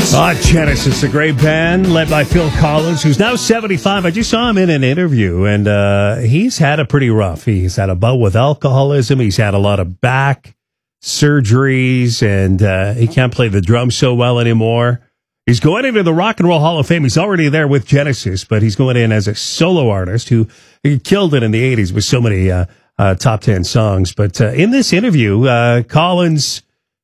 Genesis, a great band led by Phil Collins, who's now 75. I just saw him in an interview, and he's had it pretty rough. He's had a bout with alcoholism. He's had a lot of back surgeries, and he can't play the drums so well anymore. He's going into the Rock and Roll Hall of Fame. He's already there with Genesis, but he's going in as a solo artist who he killed it in the 80s with so many top 10 songs. But in this interview, Collins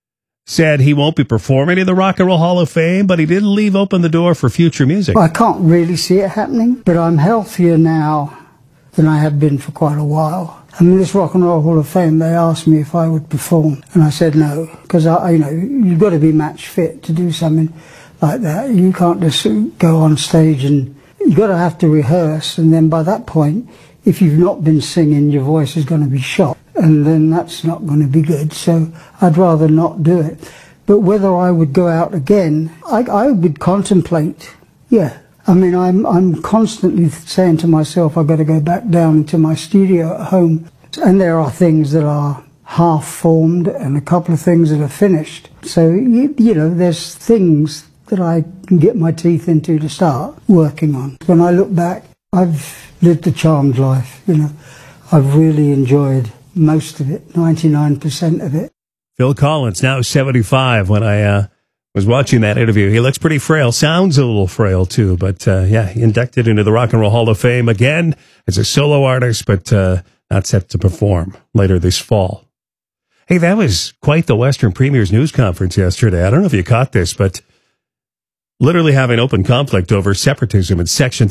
said he won't be performing in the Rock and Roll Hall of Fame, but he did leave open the door for future music. I can't really see it happening, but I'm healthier now than I have been for quite a while. I mean, this Rock and Roll Hall of Fame, they asked me if I would perform, and I said no, because you've got to be match fit to do something like that. You can't just go on stage, and you've got to have to rehearse, and then by that point, if you've not been singing, your voice is going to be shot, and then that's not going to be good. So I'd rather not do it. But whether I would go out again, I would contemplate, yeah. I mean, I'm constantly saying to myself, I've got to go back down into my studio at home. And there are things that are half-formed and a couple of things that are finished. So, you know, there's things that I can get my teeth into to start working on. When I look back, I've lived a charmed life, you know. I've really enjoyed most of it, 99% of it. Phil Collins, now 75. When I was watching that interview, he looks pretty frail, sounds a little frail too, but inducted into the Rock and Roll Hall of Fame again as a solo artist, but not set to perform later this fall. Hey, that was quite the Western Premier's news conference yesterday. I don't know if you caught this, but literally having open conflict over separatism in Section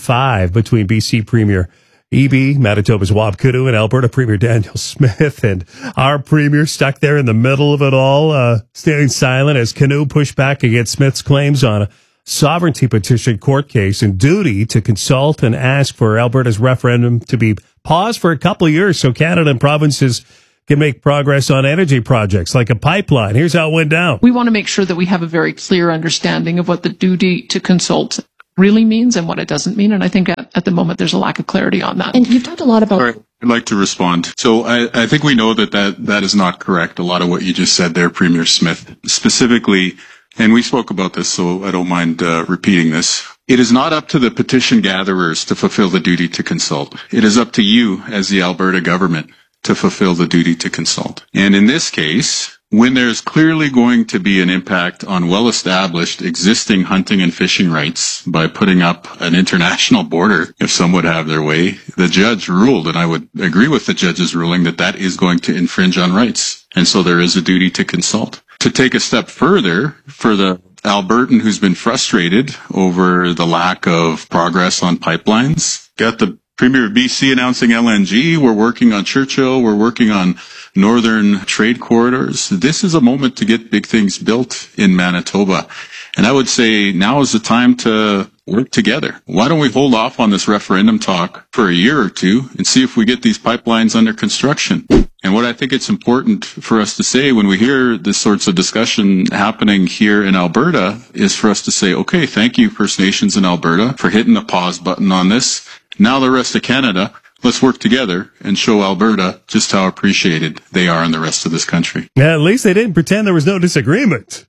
35 between BC Premier Eby, Manitoba's Wab Kinew, and Alberta Premier Daniel Smith, and our Premier stuck there in the middle of it all, staying silent as Kinew pushed back against Smith's claims on a sovereignty petition court case and duty to consult and ask for Alberta's referendum to be paused for a couple of years so Canada and provinces can make progress on energy projects like a pipeline. Here's how it went down. We want to make sure that we have a very clear understanding of what the duty to consult really means and what it doesn't mean. And I think at the moment there's a lack of clarity on that. And you've talked a lot about... Sorry, I'd like to respond. So I think we know that is not correct. A lot of what you just said there, Premier Smith, specifically, and we spoke about this, so I don't mind repeating this. It is not up to the petition gatherers to fulfill the duty to consult. It is up to you as the Alberta government to fulfill the duty to consult. And in this case, when there's clearly going to be an impact on well-established existing hunting and fishing rights by putting up an international border, if some would have their way, the judge ruled, and I would agree with the judge's ruling, that is going to infringe on rights. And so there is a duty to consult. To take a step further, for the Albertan who's been frustrated over the lack of progress on pipelines, got the Premier of BC announcing LNG. We're working on Churchill. We're working on northern trade corridors. This is a moment to get big things built in Manitoba. And I would say now is the time to work together. Why don't we hold off on this referendum talk for a year or two and see if we get these pipelines under construction? And what I think it's important for us to say when we hear this sorts of discussion happening here in Alberta is for us to say, okay, thank you, First Nations in Alberta, for hitting the pause button on this. Now the rest of Canada, let's work together and show Alberta just how appreciated they are in the rest of this country. Yeah, at least they didn't pretend there was no disagreement.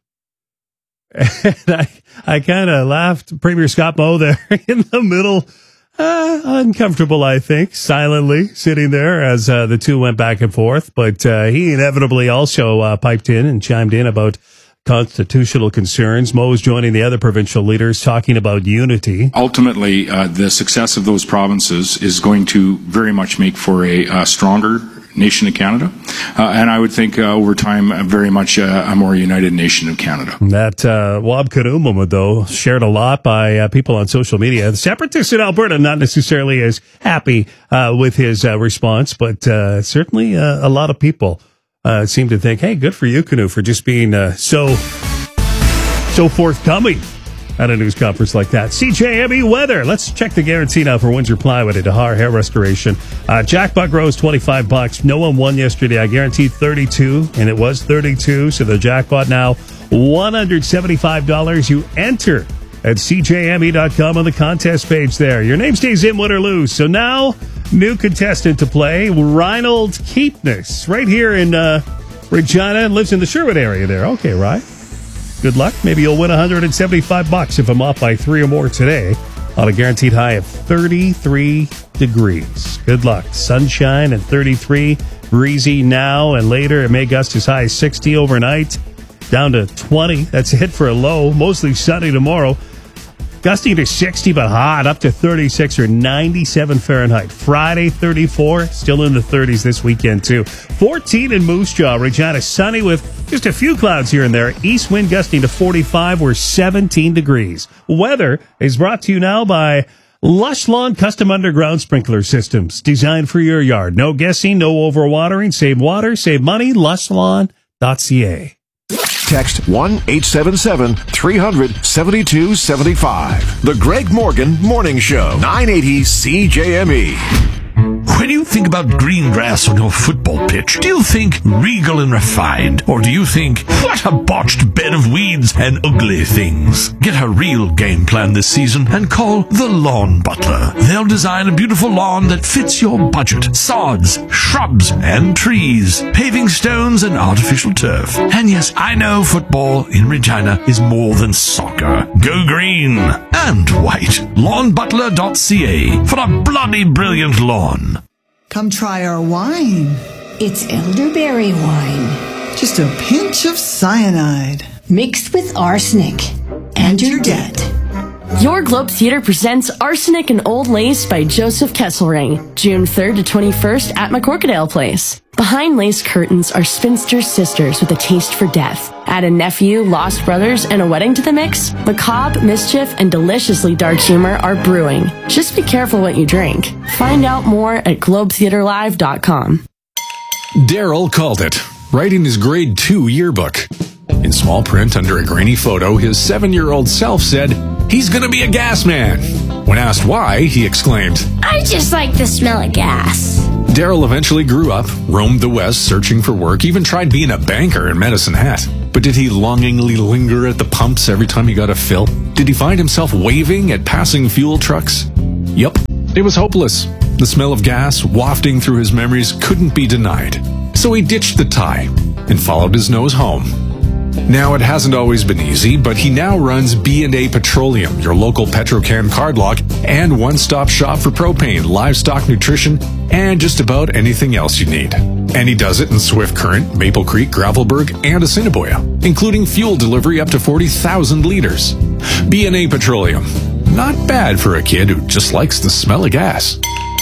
And I kind of laughed. Premier Scott Moe there in the middle, uncomfortable, I think, silently sitting there as the two went back and forth. But he inevitably also piped in and chimed in about constitutional concerns. Moe's joining the other provincial leaders talking about unity. Ultimately, the success of those provinces is going to very much make for a stronger nation of Canada. And I would think over time, very much a more united nation of Canada. That Wab Kinew moment, though, shared a lot by people on social media. The separatists in Alberta not necessarily as happy with his response, but certainly a lot of people seem to think, hey, good for you, Kinew, for just being so forthcoming at a news conference like that. CJME weather. Let's check the guarantee now for Windsor Plywood at Dahar Hair Restoration. Jackpot rose $25. No one won yesterday. I guaranteed 32, and it was 32. So the jackpot now $175. You enter at CJME.com on the contest page there. Your name stays in, win or lose. So now, new contestant to play, Reinald Keepness, right here in Regina, and lives in the Sherwood area there. Okay, right? Good luck. Maybe you'll win $175 if I'm off by 3 or more today on a guaranteed high of 33 degrees. Good luck. Sunshine and 33. Breezy now and later. It may gust as high as 60 overnight. Down to 20. That's a hit for a low. Mostly sunny tomorrow. Gusting to 60, but hot, up to 36 or 97 Fahrenheit. Friday, 34, still in the 30s this weekend, too. 14 in Moose Jaw. Regina, sunny with just a few clouds here and there. East wind gusting to 45 or 17 degrees. Weather is brought to you now by Lush Lawn Custom Underground Sprinkler Systems. Designed for your yard. No guessing, no overwatering. Save water, save money. LushLawn.ca. Text 1-877-300-7275. The Greg Morgan Morning Show, 980 CJME. When you think about green grass on your football pitch, do you think regal and refined? Or do you think, what a botched bed of weeds and ugly things? Get a real game plan this season and call the Lawn Butler. They'll design a beautiful lawn that fits your budget. Sods, shrubs, and trees, paving stones, and artificial turf. And yes, I know football in Regina is more than soccer. Go green and white. LawnButler.ca for a bloody brilliant lawn. Come try our wine. It's elderberry wine. Just a pinch of cyanide. Mixed with arsenic. And you're dead. Your Globe Theatre presents Arsenic and Old Lace by Joseph Kesselring, June 3rd to 21st at McCorkadale Place. Behind lace curtains are spinster sisters with a taste for death. Add a nephew, lost brothers, and a wedding to the mix. Macabre, mischief, and deliciously dark humor are brewing. Just be careful what you drink. Find out more at globetheaterlive.com. Daryl called it, writing his grade 2 yearbook. In small print under a grainy photo, his 7-year-old self said, "He's gonna be a gas man." When asked why, he exclaimed, "I just like the smell of gas." Daryl eventually grew up, roamed the West searching for work, even tried being a banker in Medicine Hat. But did he longingly linger at the pumps every time he got a fill? Did he find himself waving at passing fuel trucks? Yup, it was hopeless. The smell of gas wafting through his memories couldn't be denied. So he ditched the tie and followed his nose home. Now, it hasn't always been easy, but he now runs B&A Petroleum, your local Petrocan cardlock and one-stop shop for propane, livestock nutrition, and just about anything else you need. And he does it in Swift Current, Maple Creek, Gravelburg, and Assiniboia, including fuel delivery up to 40,000 liters. B&A Petroleum. Not bad for a kid who just likes the smell of gas.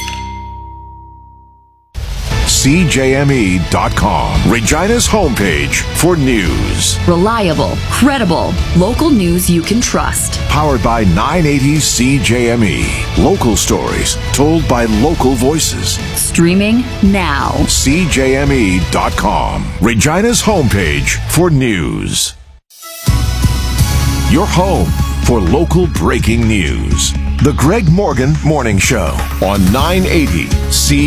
CJME.com, Regina's homepage for news. Reliable, credible, local news you can trust. Powered by 980 CJME. Local stories told by local voices. Streaming now. CJME.com, Regina's homepage for news. Your home for local breaking news. The Greg Morgan Morning Show on 980 CJME.